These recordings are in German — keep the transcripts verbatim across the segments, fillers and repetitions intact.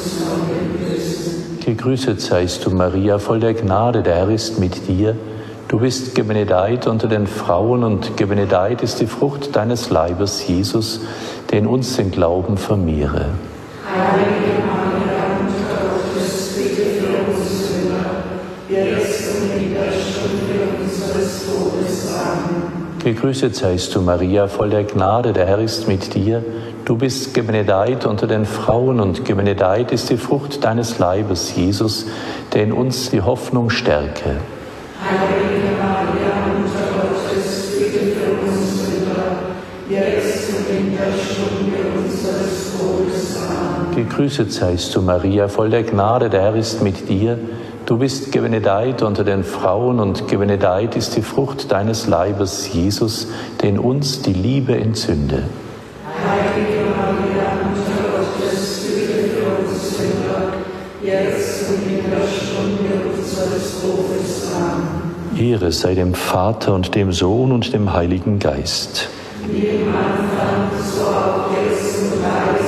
Gegrüßet seist du, Maria, voll der Gnade, der Herr ist mit dir. Du bist gebenedeit unter den Frauen und gebenedeit ist die Frucht deines Leibes, Jesus, der in uns den Glauben vermehre. Heilige Maria, Mutter Gottes, bitte für uns Sünder, jetzt und in der Stunde unseres Todes. Amen. Gegrüßet seist du, Maria, voll der Gnade, der Herr ist mit dir. Du bist gebenedeit unter den Frauen und gebenedeit ist die Frucht deines Leibes, Jesus, der in uns die Hoffnung stärke. Heilige Maria, Mutter Gottes, bitte für uns Sünder, jetzt und in der Stunde unseres Todes. Amen. Gegrüßet seist du, Maria, voll der Gnade, der Herr ist mit dir. Du bist gebenedeit unter den Frauen und gebenedeit ist die Frucht deines Leibes, Jesus, der in uns die Liebe entzünde. Heilige Maria, Mutter Gottes, bitte für uns Sünder, jetzt und in der Stunde unseres Todes. Amen. Ehre sei dem Vater und dem Sohn und dem Heiligen Geist. Wie im Anfang, so auch jetzt und alle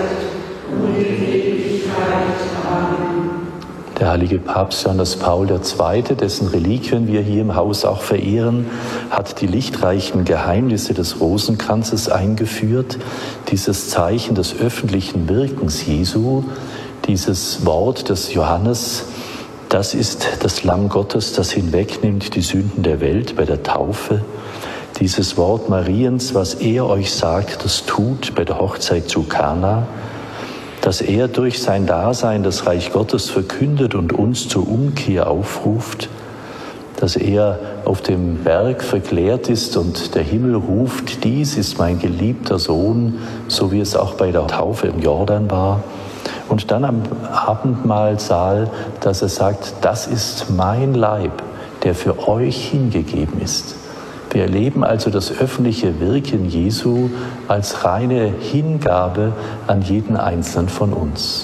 Zeit und in Ewigkeit. Amen. Der heilige Papst Johannes Paul der Zweite., dessen Reliquien wir hier im Haus auch verehren, hat die lichtreichen Geheimnisse des Rosenkranzes eingeführt, dieses Zeichen des öffentlichen Wirkens Jesu, dieses Wort des Johannes. Das ist das Lamm Gottes, das hinwegnimmt die Sünden der Welt bei der Taufe. Dieses Wort Mariens, was er euch sagt, das tut bei der Hochzeit zu Kana. Dass er durch sein Dasein das Reich Gottes verkündet und uns zur Umkehr aufruft. Dass er auf dem Berg verklärt ist und der Himmel ruft, dies ist mein geliebter Sohn, so wie es auch bei der Taufe im Jordan war. Und dann am Abendmahlsaal, dass er sagt, das ist mein Leib, der für euch hingegeben ist. Wir erleben also das öffentliche Wirken Jesu als reine Hingabe an jeden Einzelnen von uns.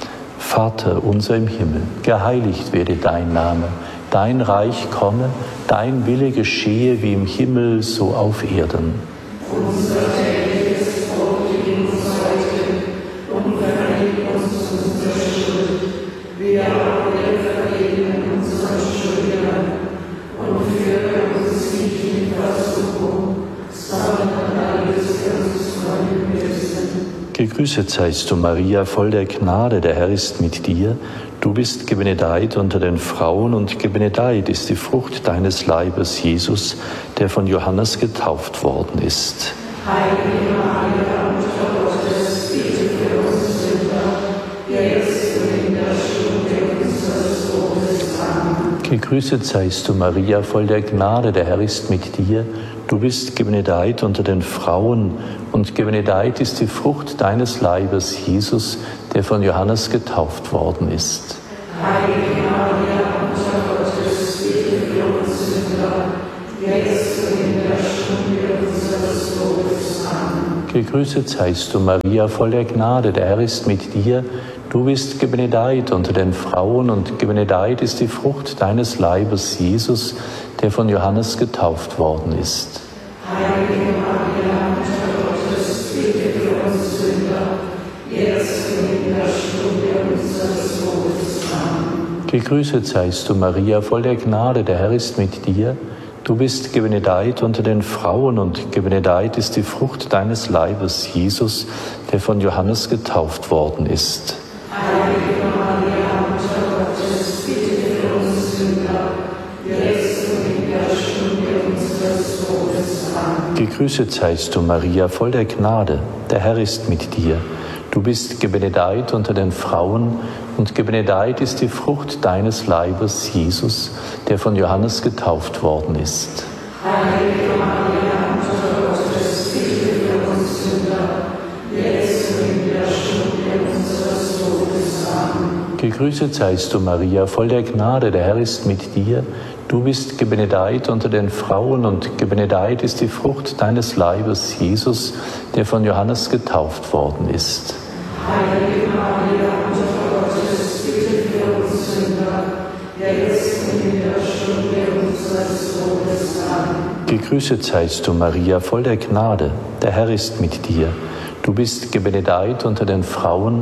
Vater unser im Himmel, geheiligt werde dein Name, dein Reich komme, dein Wille geschehe wie im Himmel, so auf Erden. Unser tägliches Brot gib uns heute und vergib uns unsere Schuld, wie auch wir vergeben unseren Schuldigern. Und führe uns nicht in Versuchung, sondern erlöse uns von dem Bösen. Gegrüßet seist du, Maria, voll der Gnade, der Herr ist mit dir. Du bist gebenedeit unter den Frauen und gebenedeit ist die Frucht deines Leibes, Jesus, der von Johannes getauft worden ist. Heilige Maria, Mutter Gottes, bitte für uns Sünder, jetzt und in der Stunde unseres Todes. Amen. Gegrüßet seist du, Maria, voll der Gnade, der Herr ist mit dir. Du bist gebenedeit unter den Frauen und gebenedeit ist die Frucht deines Leibes, Jesus, der von Johannes getauft worden ist. Heilige Maria, Mutter Gottes, bitte für uns Sünder, jetzt und in der Stunde unseres Todes. Amen. Gegrüßet seist du, Maria, voll der Gnade, der Herr ist mit dir. Du bist gebenedeit unter den Frauen und gebenedeit ist die Frucht deines Leibes, Jesus, der von Johannes getauft worden ist. Heilige Maria, Mutter Gottes, bitte für uns Sünder, jetzt und in der Stunde unseres Todes. Amen. Gegrüßet seist du, Maria, voll der Gnade, der Herr ist mit dir. Du bist gebenedeit unter den Frauen und gebenedeit ist die Frucht deines Leibes, Jesus, der von Johannes getauft worden ist. Heilige Maria, Mutter Gottes, bitte für uns Sünder, jetzt und in der Stunde unseres Todes. Amen. Gegrüßet seist du, Maria, voll der Gnade, der Herr ist mit dir. Du bist gebenedeit unter den Frauen und gebenedeit ist die Frucht deines Leibes, Jesus, der von Johannes getauft worden ist. Heilige Maria, Mutter Gottes, bitte für uns Sünder, jetzt und in der Stunde unseres Todes. Amen. Gegrüßet seist du, Maria, voll der Gnade, der Herr ist mit dir. Du bist gebenedeit unter den Frauen und gebenedeit ist die Frucht deines Leibes, Jesus, der von Johannes getauft worden ist. Heilige Maria, Mutter Gottes, bitte für uns Sünder, jetzt und in der Stunde unseres Todes. Amen. Gegrüßet seist du, Maria, voll der Gnade, der Herr ist mit dir. Du bist gebenedeit unter den Frauen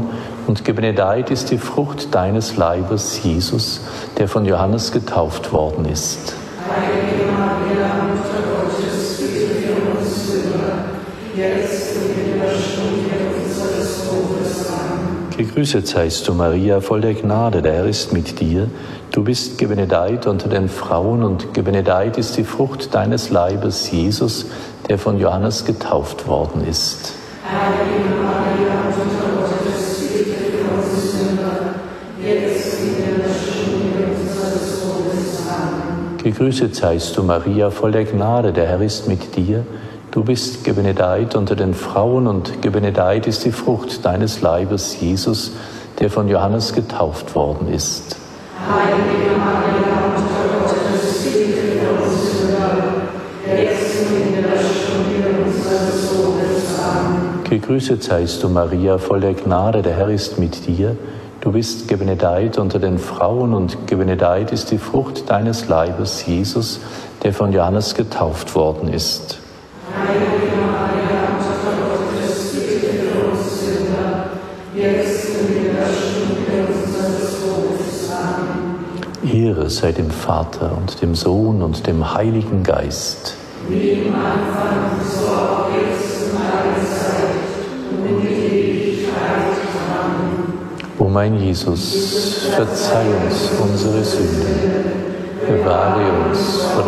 und gebenedeit ist die Frucht deines Leibes, Jesus, der von Johannes getauft worden ist. Heilige Maria, Mutter Gottes, bitte für uns Sünder, jetzt und in der Stunde unseres Todes. Amen. Gegrüßet seist du, Maria, voll der Gnade, der Herr ist mit dir. Du bist gebenedeit unter den Frauen und gebenedeit ist die Frucht deines Leibes, Jesus, der von Johannes getauft worden ist. Heilige Maria, Mutter Gottes, bitte für uns Sünder, jetzt und in der Stunde unseres Todes. Amen. Gegrüßet seist du, Maria, voll der Gnade, der Herr ist mit dir. Du bist gebenedeit unter den Frauen und gebenedeit ist die Frucht deines Leibes, Jesus, der von Johannes getauft worden ist. Heilige Maria, Mutter Gottes, bitte für uns Sünder, jetzt und in der Stunde unseres Todes. Amen. Gegrüßet seist du, Maria, voll der Gnade, der Herr ist mit dir. Du bist gebenedeit unter den Frauen und gebenedeit ist die Frucht deines Leibes, Jesus, der von Johannes getauft worden ist. Heilige Maria, Mutter Gottes, bitte für uns Sünder, jetzt und in der Stunde unseres Todes. Amen. Ehre sei dem Vater und dem Sohn und dem Heiligen Geist. Wie im Anfang, so auch jetzt und alle Zeit und in die Ewigkeit. Amen. O mein Jesus, verzeih uns unsere Sünden, bewahre uns vor